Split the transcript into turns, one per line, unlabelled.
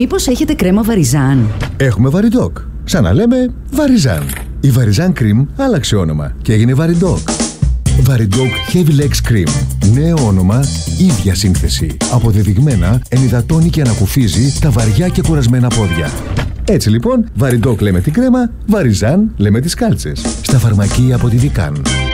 Μήπως έχετε κρέμα Βαριζάν?
Έχουμε Βαριντόκ. Σαν να λέμε Βαριζάν. Η Βαριζάν Cream άλλαξε όνομα και έγινε Βαριντόκ. Βαριντόκ Heavy Legs Cream. Νέο όνομα, ίδια σύνθεση. Αποδεδειγμένα ενυδατώνει και ανακουφίζει τα βαριά και κουρασμένα πόδια. Έτσι λοιπόν, Βαριντόκ λέμε την κρέμα, Βαριζάν λέμε τις κάλτσες. Στα φαρμακεία από τη Δικάν.